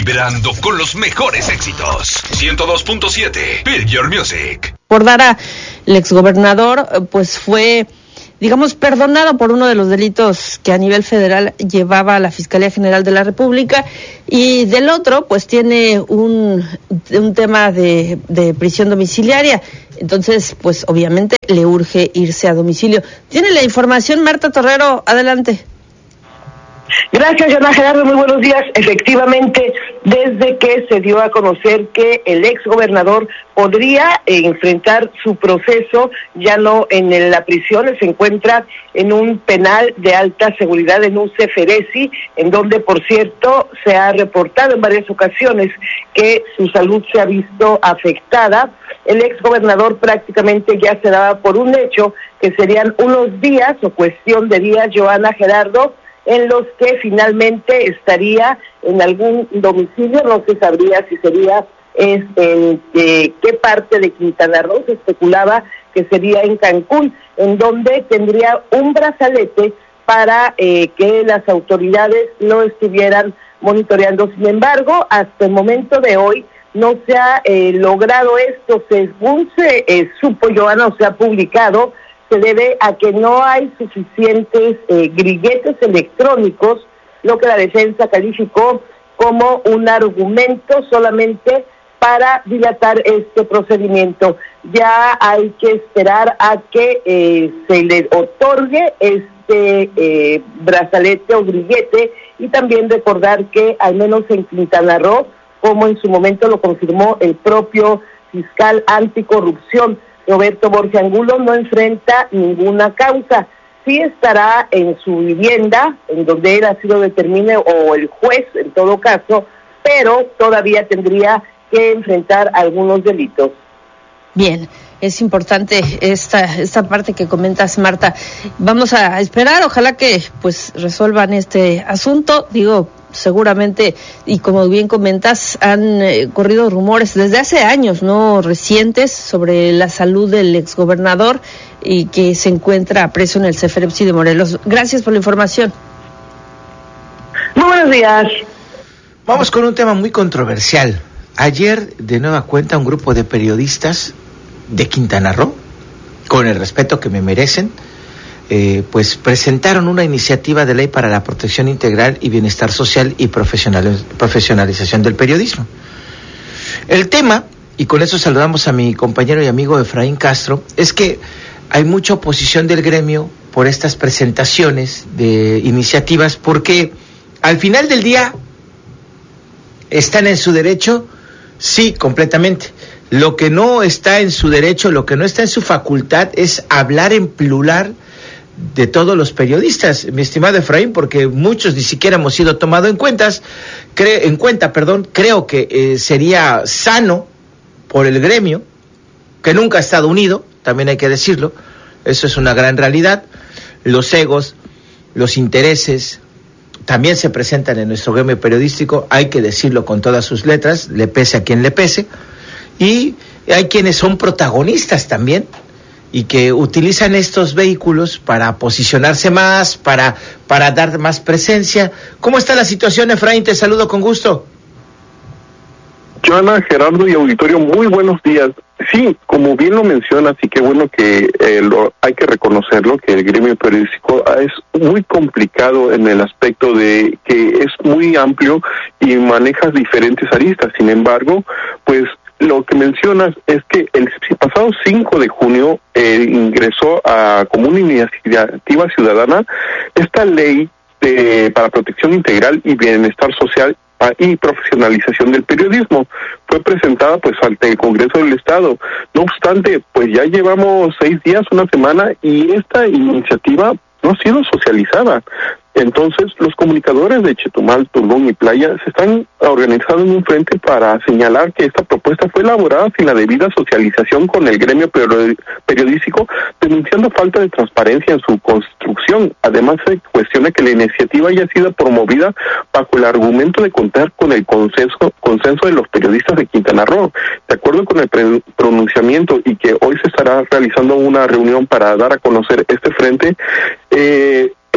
vibrando con los mejores éxitos. 102.7, Build Your Music. Recordar el exgobernador, pues fue, digamos, perdonado por uno de los delitos que a nivel federal llevaba la Fiscalía General de la República, y del otro, pues tiene un tema de prisión domiciliaria. Entonces, pues obviamente le urge irse a domicilio. Tiene la información Marta Torrero, adelante. Gracias, Joana Gerardo, muy buenos días. Efectivamente, desde que se dio a conocer que el exgobernador podría enfrentar su proceso, ya no en la prisión, se encuentra en un penal de alta seguridad, en un Ceferezi, en donde, por cierto, se ha reportado en varias ocasiones que su salud se ha visto afectada. El exgobernador prácticamente ya se daba por un hecho que serían unos días o cuestión de días, Joana Gerardo, en los que finalmente estaría en algún domicilio. No se sabría si sería en qué parte de Quintana Roo. Se especulaba que sería en Cancún, en donde tendría un brazalete para que las autoridades lo estuvieran monitoreando. Sin embargo, hasta el momento de hoy no se ha logrado esto. Según se supo, Joana, o se ha publicado, se debe a que no hay suficientes grilletes electrónicos, lo que la defensa calificó como un argumento solamente para dilatar este procedimiento. Ya hay que esperar a que se le otorgue este brazalete o grillete, y también recordar que al menos en Quintana Roo, como en su momento lo confirmó el propio fiscal anticorrupción, Roberto Borges Angulo, no enfrenta ninguna causa. Sí estará en su vivienda, en donde él así lo determine, o el juez en todo caso, pero todavía tendría que enfrentar algunos delitos. Bien, es importante esta parte que comentas, Marta. Vamos a esperar, ojalá que pues resuelvan este asunto. Digo, seguramente, y como bien comentas, han corrido rumores desde hace años, no recientes, sobre la salud del exgobernador, y que se encuentra preso en el Ceferezi de Morelos. Gracias por la información. Muy buenos días. Vamos con un tema muy controversial. Ayer, de nueva cuenta, un grupo de periodistas de Quintana Roo, con el respeto que me merecen, pues presentaron una iniciativa de ley para la protección integral y bienestar social y profesionalización del periodismo. El tema, y con eso saludamos a mi compañero y amigo Efraín Castro, es que hay mucha oposición del gremio por estas presentaciones de iniciativas, porque al final del día están en su derecho, sí, completamente. Lo que no está en su derecho, lo que no está en su facultad, es hablar en plural de todos los periodistas, mi estimado Efraín, porque muchos ni siquiera hemos sido tomados en cuenta. Creo que sería sano por el gremio, que nunca ha estado unido, también hay que decirlo, eso es una gran realidad. Los egos, los intereses también se presentan en nuestro gremio periodístico, hay que decirlo con todas sus letras, le pese a quien le pese, y hay quienes son protagonistas también, y que utilizan estos vehículos para posicionarse más, para dar más presencia. ¿Cómo está la situación, Efraín? Te saludo con gusto. Joana, Gerardo y auditorio, muy buenos días. Sí, como bien lo mencionas, y qué bueno que hay que reconocerlo, que el gremio periodístico es muy complicado en el aspecto de que es muy amplio y manejas diferentes aristas. Sin embargo, pues lo que mencionas es que el pasado 5 de junio ingresó como una iniciativa ciudadana esta ley para protección integral y bienestar social y profesionalización del periodismo. Fue presentada pues ante el Congreso del Estado. No obstante, pues ya llevamos 6 días, una semana, y esta iniciativa no ha sido socializada. Entonces, los comunicadores de Chetumal, Tulum y Playa se están organizando en un frente para señalar que esta propuesta fue elaborada sin la debida socialización con el gremio periodístico, denunciando falta de transparencia en su construcción. Además, se cuestiona que la iniciativa haya sido promovida bajo el argumento de contar con el consenso de los periodistas de Quintana Roo. De acuerdo con el pronunciamiento, y que hoy se estará realizando una reunión para dar a conocer este frente,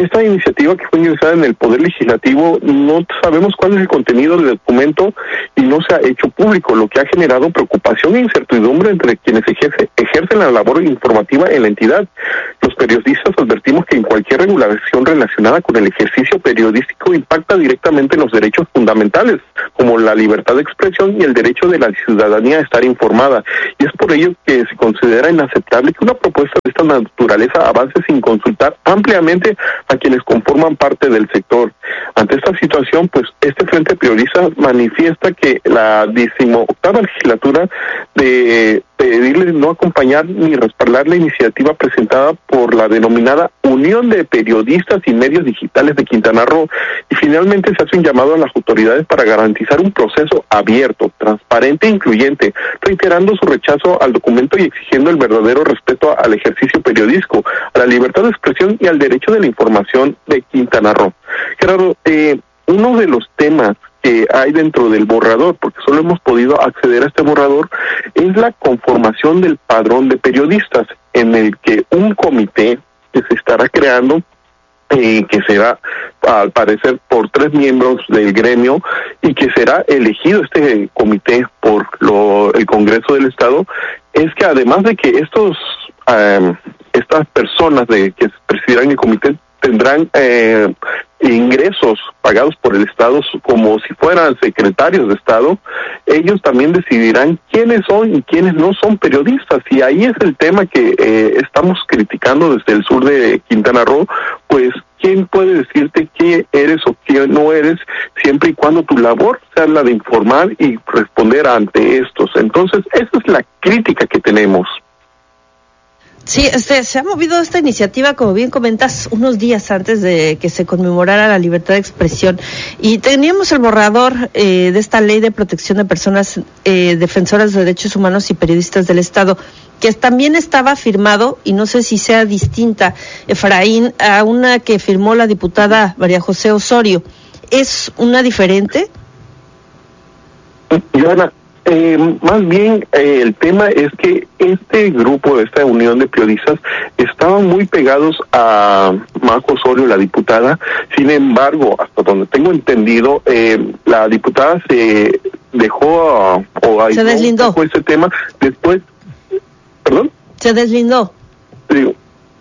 esta iniciativa que fue ingresada en el Poder Legislativo, no sabemos cuál es el contenido del documento y no se ha hecho público, lo que ha generado preocupación e incertidumbre entre quienes ejercen la labor informativa en la entidad. Los periodistas advertimos que en cualquier regulación relacionada con el ejercicio periodístico impacta directamente en los derechos fundamentales, como la libertad de expresión y el derecho de la ciudadanía a estar informada. Y es por ello que se considera inaceptable que una propuesta de esta naturaleza avance sin consultar ampliamente a quienes conforman parte del sector. Ante esta situación, pues este Frente Periodista manifiesta que la 18ª legislatura de pedirle no acompañar ni respaldar la iniciativa presentada por la denominada Unión de Periodistas y Medios Digitales de Quintana Roo, y finalmente se hace un llamado a las autoridades para garantizar un proceso abierto, transparente e incluyente, reiterando su rechazo al documento y exigiendo el verdadero respeto al ejercicio periodístico, a la libertad de expresión y al derecho de la información de Quintana Roo. Gerardo, uno de los temas que hay dentro del borrador, porque solo hemos podido acceder a este borrador, es la conformación del padrón de periodistas, en el que un comité que se estará creando, que será al parecer por 3 miembros del gremio, y que será elegido este comité por el Congreso del Estado, es que además de que estas personas que presidirán el comité tendrán ingresos pagados por el Estado como si fueran secretarios de Estado, ellos también decidirán quiénes son y quiénes no son periodistas, y ahí es el tema que estamos criticando desde el sur de Quintana Roo, pues ¿quién puede decirte qué eres o qué no eres, siempre y cuando tu labor sea la de informar y responder ante estos? Entonces, esa es la crítica que tenemos. Sí, se ha movido esta iniciativa, como bien comentas, unos días antes de que se conmemorara la libertad de expresión, y teníamos el borrador de esta ley de protección de personas defensoras de derechos humanos y periodistas del Estado, que también estaba firmado, y no sé si sea distinta, Efraín, a una que firmó la diputada María José Osorio. ¿Es una diferente? Joana, más bien el tema es que este grupo, esta unión de periodistas, estaban muy pegados a Majo Osorio, la diputada. Sin embargo, hasta donde tengo entendido, la diputada se dejó se deslindó un poco ese tema después. ¿Perdón? Se deslindó. Digo,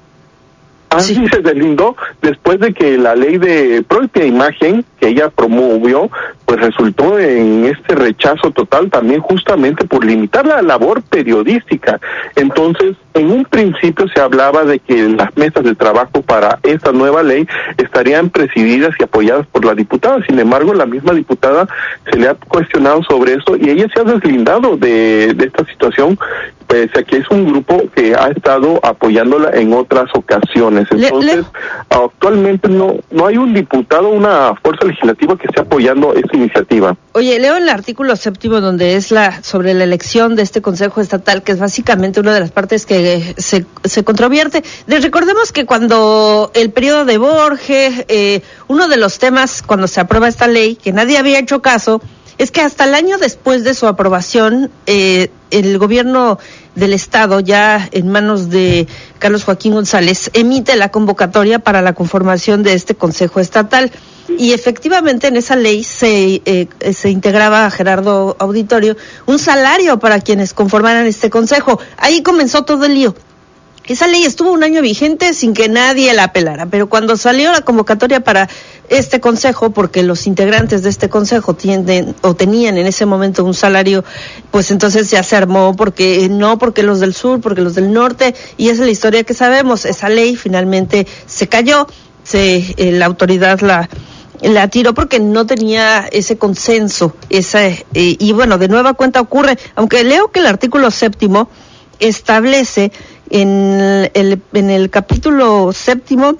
Sí. se deslindó después de que la ley de propia imagen que ella promovió, pues resultó en este rechazo total también, justamente por limitar la labor periodística. Entonces, en un principio se hablaba de que las mesas de trabajo para esta nueva ley estarían presididas y apoyadas por la diputada. Sin embargo, la misma diputada se le ha cuestionado sobre eso y ella se ha deslindado de esta situación, pese a que es un grupo que ha estado apoyándola en otras ocasiones. Entonces, actualmente no hay un diputado, una fuerza legislativa que esté apoyando esta iniciativa. Oye, leo el artículo 7º donde es sobre la elección de este Consejo Estatal, que es básicamente una de las partes que se controvierte. Recordemos que cuando el periodo de Borges, uno de los temas cuando se aprueba esta ley, que nadie había hecho caso, es que hasta el año después de su aprobación, el gobierno del Estado, ya en manos de Carlos Joaquín González, emite la convocatoria para la conformación de este Consejo Estatal. Y efectivamente en esa ley se integraba, Gerardo Auditorio, un salario para quienes conformaran este consejo. Ahí comenzó todo el lío. Esa ley estuvo un año vigente sin que nadie la apelara, pero cuando salió la convocatoria para este consejo, porque los integrantes de este consejo tenían en ese momento un salario, pues entonces ya se armó, porque los del sur, porque los del norte, y esa es la historia que sabemos. Esa ley finalmente se cayó, la autoridad la tiró porque no tenía ese consenso, y bueno, de nueva cuenta ocurre, aunque leo que el artículo 7º establece en el capítulo 8,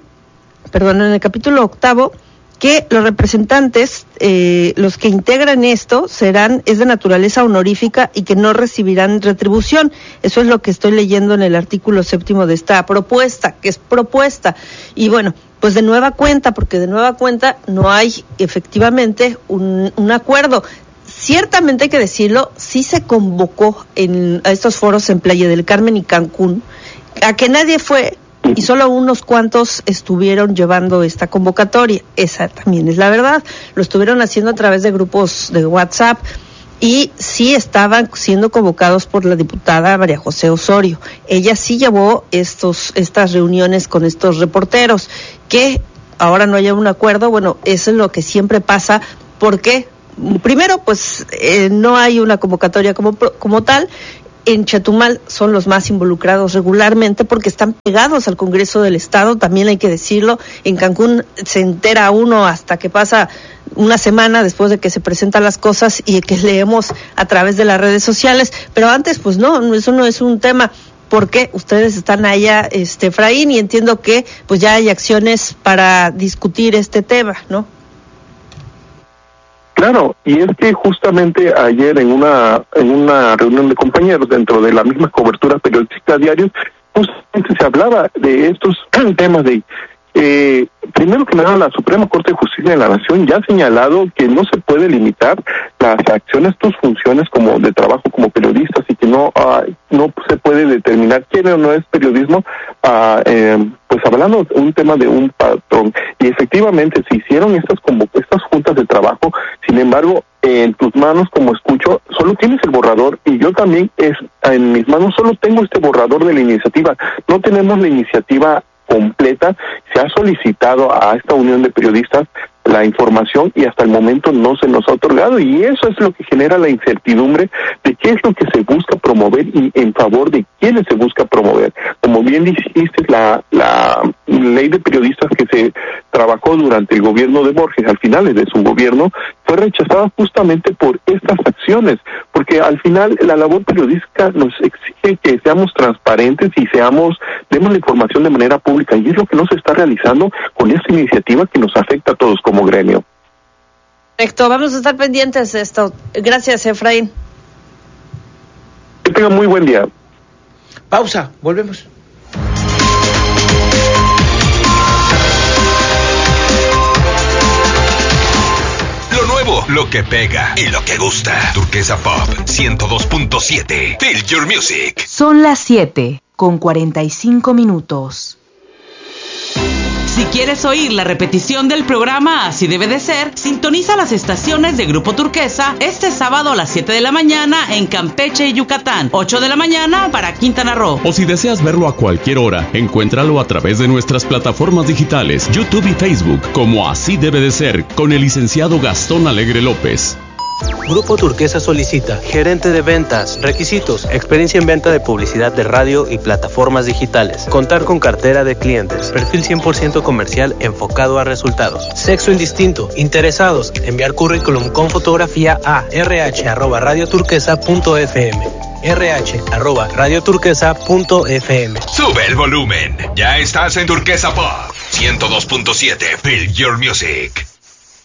que los representantes, los que integran esto, es de naturaleza honorífica y que no recibirán retribución. Eso es lo que estoy leyendo en el artículo 7º de esta propuesta, que es propuesta. Y bueno, pues de nueva cuenta, porque de nueva cuenta no hay efectivamente un acuerdo. Ciertamente hay que decirlo, sí se convocó a estos foros en Playa del Carmen y Cancún, a que nadie fue, y solo unos cuantos estuvieron llevando esta convocatoria. Esa también es la verdad. Lo estuvieron haciendo a través de grupos de WhatsApp y sí estaban siendo convocados por la diputada María José Osorio. Ella sí llevó estas reuniones con estos reporteros. Que ahora no haya un acuerdo, bueno, eso es lo que siempre pasa, porque primero, pues no hay una convocatoria como tal. En Chetumal son los más involucrados regularmente porque están pegados al Congreso del Estado, también hay que decirlo. En Cancún se entera uno hasta que pasa una semana después de que se presentan las cosas y que leemos a través de las redes sociales, pero antes pues no, eso no es un tema, porque ustedes están allá, Efraín, y entiendo que pues ya hay acciones para discutir este tema, ¿no? Claro, y es que justamente ayer en una reunión de compañeros dentro de la misma cobertura periodística diarios, justamente se hablaba de estos temas de primero que nada, la Suprema Corte de Justicia de la Nación ya ha señalado que no se puede limitar las acciones, tus funciones como de trabajo como periodistas, y que no se puede determinar quién o no es periodismo, pues hablando de un tema de un patrón. Y efectivamente se hicieron estas juntas de trabajo. Sin embargo, en tus manos, como escucho, solo tienes el borrador, y yo también en mis manos solo tengo este borrador de la iniciativa. No tenemos la iniciativa completa. Se ha solicitado a esta unión de periodistas la información y hasta el momento no se nos ha otorgado, y eso es lo que genera la incertidumbre de qué es lo que se busca promover y en favor de quiénes se busca promover. Como bien dijiste, la ley de periodistas que se trabajó durante el gobierno de Borges, al final de su gobierno, fue rechazada justamente por estas acciones, porque al final la labor periodística nos exige que seamos transparentes y demos la información de manera pública, y es lo que no se está realizando con esta iniciativa que nos afecta a todos como gremio. Perfecto, vamos a estar pendientes de esto. Gracias, Efraín. Que tengan muy buen día. Pausa, volvemos. Lo nuevo, lo que pega y lo que gusta. Turquesa Pop 102.7. Feel Your Music. Son las 7:45. Si quieres oír la repetición del programa Así Debe de Ser, sintoniza las estaciones de Grupo Turquesa este sábado a las 7 de la mañana en Campeche y Yucatán, 8 de la mañana para Quintana Roo. O si deseas verlo a cualquier hora, encuéntralo a través de nuestras plataformas digitales, YouTube y Facebook, como Así Debe de Ser, con el licenciado Gastón Alegre López. Grupo Turquesa solicita gerente de ventas, requisitos, experiencia en venta de publicidad de radio y plataformas digitales, contar con cartera de clientes, perfil 100% comercial enfocado a resultados, sexo indistinto, interesados, enviar currículum con fotografía a rh@radioturquesa.fm, rh@radioturquesa.fm. Sube el volumen, ya estás en Turquesa Pop 102.7. Feel Your Music.